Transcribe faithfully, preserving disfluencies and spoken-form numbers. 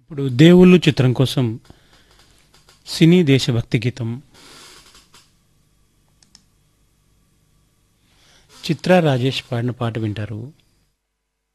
ఇప్పుడు దేవుళ్ళు చిత్రం కోసం సినీ దేశభక్తి గీతం చిత్ర రాజేష్ పాడిన పాట వింటారు.